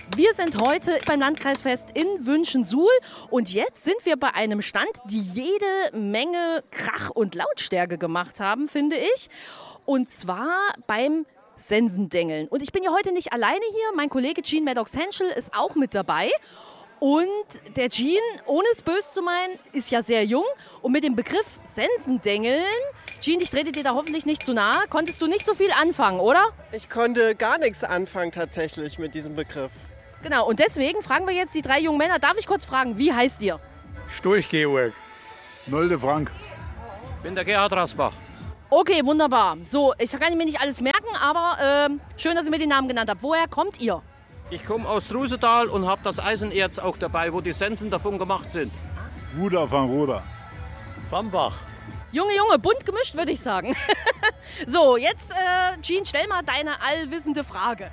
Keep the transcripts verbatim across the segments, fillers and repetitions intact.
Wir sind heute beim Landkreisfest in Wünschensuhl und jetzt sind wir bei einem Stand, die jede Menge Krach und Lautstärke gemacht haben, finde ich. Und zwar beim Sensendengeln. Und ich bin ja heute nicht alleine hier, mein Kollege Gene Maddox-Henschel ist auch mit dabei. Und der Gene, ohne es böse zu meinen, ist ja sehr jung. Und mit dem Begriff Sensendengeln, Gene, ich trete dir da hoffentlich nicht zu nahe, konntest du nicht so viel anfangen, oder? Ich konnte gar nichts anfangen tatsächlich mit diesem Begriff. Genau, und deswegen fragen wir jetzt die drei jungen Männer. Darf ich kurz fragen, wie heißt ihr? Storch Georg. Nolde Frank. Ich bin der Gerhard Rasbach. Okay, wunderbar. So, ich kann mir nicht alles merken, aber ähm, schön, dass ihr mir den Namen genannt habt. Woher kommt ihr? Ich komme aus Trusetal und habe das Eisenerz auch dabei, wo die Sensen davon gemacht sind. Wuda van Roda. Vom Bach. Junge, Junge, bunt gemischt, würde ich sagen. So, jetzt, äh, Gene, stell mal deine allwissende Frage.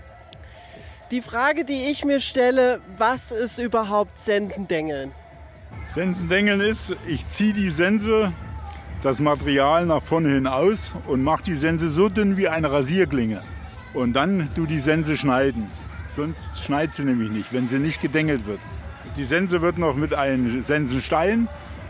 Die Frage, die ich mir stelle, was ist überhaupt Sensendengeln? Sensendengeln ist, ich ziehe die Sense, das Material nach vorne hin aus und mache die Sense so dünn wie eine Rasierklinge. Und dann du die Sense schneiden. Sonst schneidet sie nämlich nicht, wenn sie nicht gedengelt wird. Die Sense wird noch mit einem Sensenstein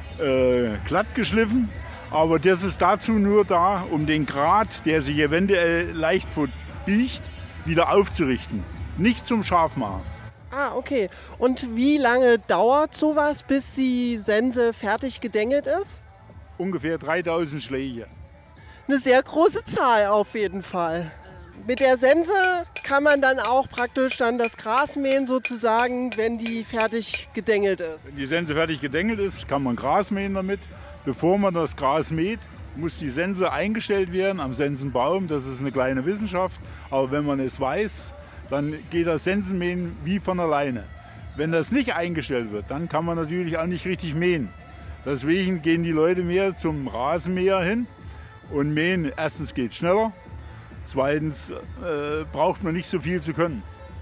äh, glatt geschliffen. Aber das ist dazu nur da, um den Grat, der sich eventuell leicht verbiegt, wieder aufzurichten. Nicht zum Scharfmachen. Ah, okay. Und wie lange dauert sowas, bis die Sense fertig gedengelt ist? Ungefähr dreitausend Schläge. Eine sehr große Zahl auf jeden Fall. Mit der Sense kann man dann auch praktisch dann das Gras mähen sozusagen, wenn die fertig gedengelt ist. Wenn die Sense fertig gedengelt ist, kann man Gras mähen damit. Bevor man das Gras mäht, muss die Sense eingestellt werden am Sensenbaum. Das ist eine kleine Wissenschaft. Aber wenn man es weiß, dann geht das Sensenmähen wie von alleine. Wenn das nicht eingestellt wird, dann kann man natürlich auch nicht richtig mähen. Deswegen gehen die Leute mehr zum Rasenmäher hin und mähen. Erstens geht es schneller. Zweitens äh, braucht man nicht so viel zu können.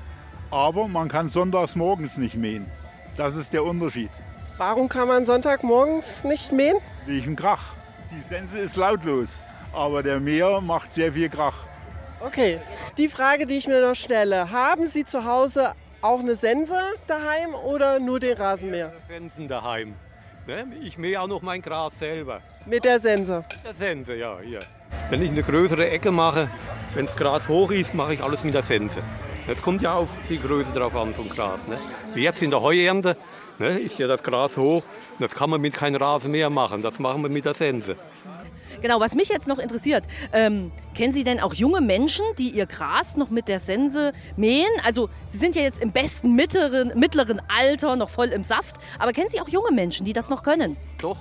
Aber man kann sonntags morgens nicht mähen. Das ist der Unterschied. Warum kann man Sonntagmorgens nicht mähen? Wegen Krach. Die Sense ist lautlos, aber der Mäher macht sehr viel Krach. Okay, die Frage, die ich mir noch stelle. Haben Sie zu Hause auch eine Sense daheim oder nur den Rasenmäher? Sensen daheim. Ne? Ich mähe auch noch mein Gras selber. Mit der Sense? Mit der Sense, ja, hier. Wenn ich eine größere Ecke mache, wenn das Gras hoch ist, mache ich alles mit der Sense. Das kommt ja auf die Größe drauf an vom Gras. Ne? Wie jetzt in der Heuernte, ne, ist ja das Gras hoch. Das kann man mit keinem Rasenmäher machen. Das machen wir mit der Sense. Genau, was mich jetzt noch interessiert, ähm, kennen Sie denn auch junge Menschen, die ihr Gras noch mit der Sense mähen? Also Sie sind ja jetzt im besten mittleren, mittleren Alter, noch voll im Saft, aber kennen Sie auch junge Menschen, die das noch können? Doch.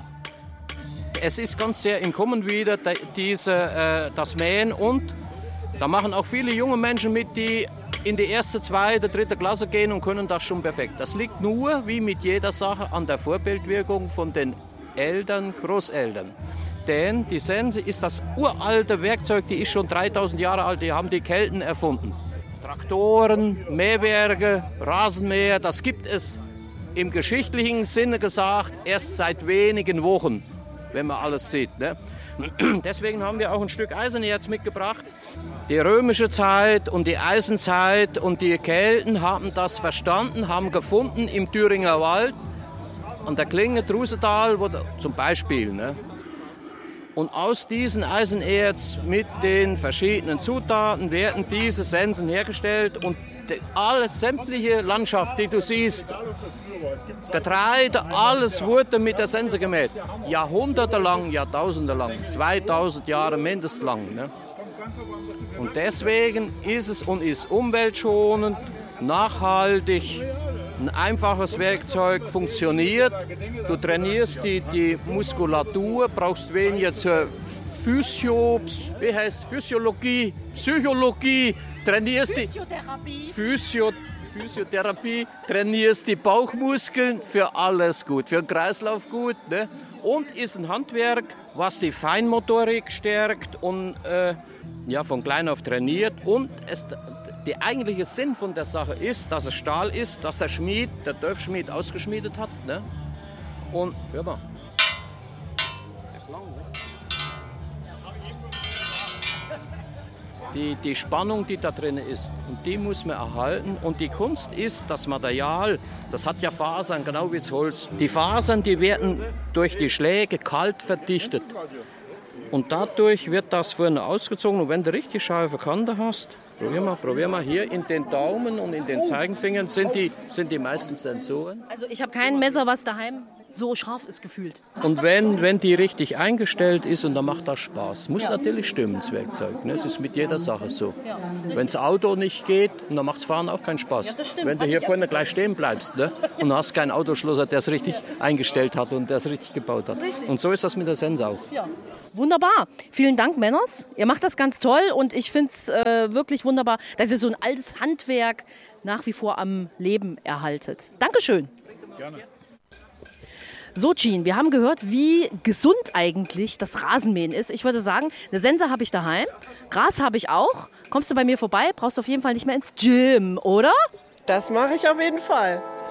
Es ist ganz sehr im Kommen wieder diese, äh, das Mähen und da machen auch viele junge Menschen mit, die in die erste, zweite, dritte Klasse gehen und können das schon perfekt. Das liegt nur, wie mit jeder Sache, an der Vorbildwirkung von den Eltern, Großeltern. Denn die Sense ist das uralte Werkzeug, die ist schon dreitausend Jahre alt, die haben die Kelten erfunden. Traktoren, Mähwerke, Rasenmäher, das gibt es im geschichtlichen Sinne gesagt erst seit wenigen Wochen, wenn man alles sieht. Ne? Deswegen haben wir auch ein Stück Eisenerz mitgebracht. Die römische Zeit und die Eisenzeit und die Kelten haben das verstanden, haben gefunden im Thüringer Wald, an der Klinge Trusetal zum Beispiel. Ne? Und aus diesem Eisenerz mit den verschiedenen Zutaten werden diese Sensen hergestellt und alles, sämtliche Landschaft, die du siehst, Getreide, alles wurde mit der Sense gemäht. Jahrhundertelang, Jahrtausendelang, zweitausend Jahre mindestens lang. Ne? Und deswegen ist es und ist umweltschonend, nachhaltig, ein einfaches Werkzeug, funktioniert. Du trainierst die, die Muskulatur, brauchst weniger zur Physio, wie heißt Physiologie, Psychologie, trainierst die Physiotherapie. Physio, Physiotherapie, trainierst die Bauchmuskeln, für alles gut, für den Kreislauf gut. Ne? Und ist ein Handwerk, was die Feinmotorik stärkt und äh, ja, von klein auf trainiert. Und es, der eigentliche Sinn von der Sache ist, dass es Stahl ist, dass der Schmied, der Dörfschmied ausgeschmiedet hat. Ne? Und hör mal. Der Klang, ne? Die, die Spannung, die da drin ist, und die muss man erhalten. Und die Kunst ist, das Material, das hat ja Fasern, genau wie das Holz. Die Fasern, die werden durch die Schläge kalt verdichtet. Und dadurch wird das vorne ausgezogen. Und wenn du richtig scharfe Kante hast, probier mal, probier mal, hier in den Daumen und in den Zeigenfingern sind die, sind die meisten Sensoren. Also ich habe kein Messer, was daheim so scharf ist gefühlt. Und wenn, wenn die richtig eingestellt ist, und dann macht das Spaß. Muss natürlich stimmen, das Werkzeug. Ne? Es ist mit jeder Sache so. Ja. Wenn das Auto nicht geht, dann macht das Fahren auch keinen Spaß. Ja, das stimmt. Wenn du hier vorne gleich stehen bleibst, ne? Und du hast keinen Autoschlosser, der es richtig ja. eingestellt hat und der es richtig gebaut hat. Richtig. Und so ist das mit der Sense auch. Ja. Wunderbar. Vielen Dank, Männers. Ihr macht das ganz toll und ich finde es äh, wirklich wunderbar, dass ihr so ein altes Handwerk nach wie vor am Leben erhaltet. Dankeschön. Gerne. So, Jean, wir haben gehört, wie gesund eigentlich das Rasenmähen ist. Ich würde sagen, eine Sense habe ich daheim, Gras habe ich auch. Kommst du bei mir vorbei, brauchst du auf jeden Fall nicht mehr ins Gym, oder? Das mache ich auf jeden Fall.